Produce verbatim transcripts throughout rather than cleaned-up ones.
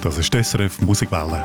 Das ist die S R F Musikwelle.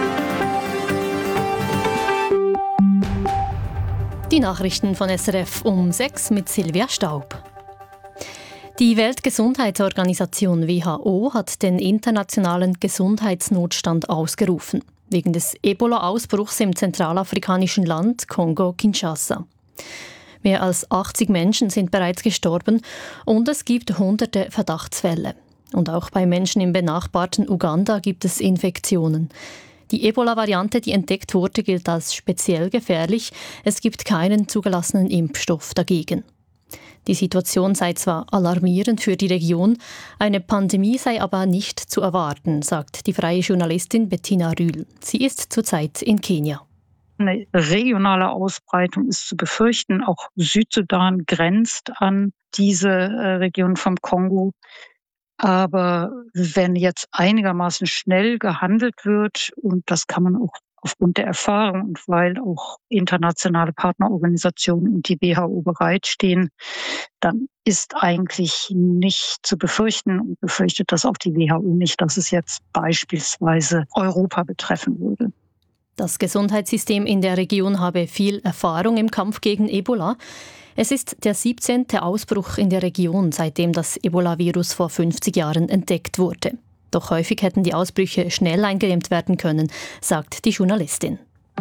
Die Nachrichten von S R F um sechs mit Silvia Staub. Die Weltgesundheitsorganisation W H O hat den internationalen Gesundheitsnotstand ausgerufen, wegen des Ebola-Ausbruchs im zentralafrikanischen Land Kongo-Kinshasa. Mehr als achtzig Menschen sind bereits gestorben und es gibt hunderte Verdachtsfälle. Und auch bei Menschen im benachbarten Uganda gibt es Infektionen. Die Ebola-Variante, die entdeckt wurde, gilt als speziell gefährlich. Es gibt keinen zugelassenen Impfstoff dagegen. Die Situation sei zwar alarmierend für die Region, eine Pandemie sei aber nicht zu erwarten, sagt die freie Journalistin Bettina Rühl. Sie ist zurzeit in Kenia. Eine regionale Ausbreitung ist zu befürchten. Auch Südsudan grenzt an diese äh, Region vom Kongo. Aber wenn jetzt einigermaßen schnell gehandelt wird, und das kann man auch aufgrund der Erfahrung und weil auch internationale Partnerorganisationen und die W H O bereitstehen, dann ist eigentlich nicht zu befürchten und befürchtet das auch die W H O nicht, dass es jetzt beispielsweise Europa betreffen würde. Das Gesundheitssystem in der Region habe viel Erfahrung im Kampf gegen Ebola. Es ist der siebzehnte Ausbruch in der Region, seitdem das Ebola-Virus vor fünfzig Jahren entdeckt wurde. Doch häufig hätten die Ausbrüche schnell eingedämmt werden können, sagt die Journalistin.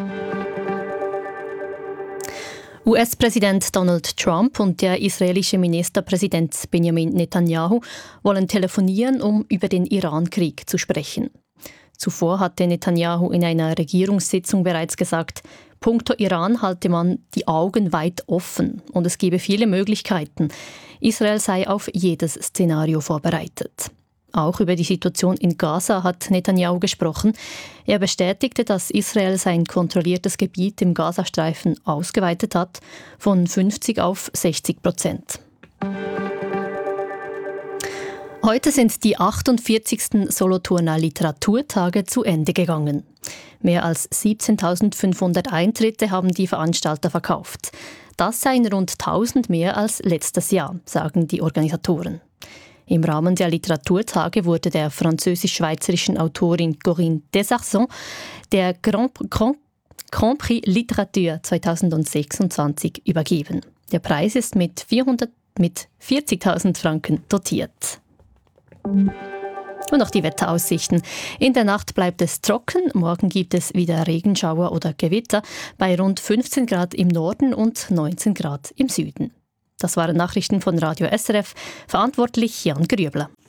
U S-Präsident Donald Trump und der israelische Ministerpräsident Benjamin Netanyahu wollen telefonieren, um über den Iran-Krieg zu sprechen. Zuvor hatte Netanyahu in einer Regierungssitzung bereits gesagt, punkto Iran halte man die Augen weit offen und es gebe viele Möglichkeiten. Israel sei auf jedes Szenario vorbereitet. Auch über die Situation in Gaza hat Netanyahu gesprochen. Er bestätigte, dass Israel sein kontrolliertes Gebiet im Gazastreifen ausgeweitet hat, von fünfzig auf sechzig Prozent. Heute sind die achtundvierzigsten Solothurner Literaturtage zu Ende gegangen. Mehr als siebzehntausendfünfhundert Eintritte haben die Veranstalter verkauft. Das seien rund tausend mehr als letztes Jahr, sagen die Organisatoren. Im Rahmen der Literaturtage wurde der französisch-schweizerischen Autorin Corinne Desarçons der Grand, Grand, Grand Prix Literatur zweitausendsechsundzwanzig übergeben. Der Preis ist mit, vierhundert, mit vierzigtausend Franken dotiert. Und noch die Wetteraussichten. In der Nacht bleibt es trocken, morgen gibt es wieder Regenschauer oder Gewitter bei rund fünfzehn Grad im Norden und neunzehn Grad im Süden. Das waren Nachrichten von Radio S R F, verantwortlich Jan Grübler.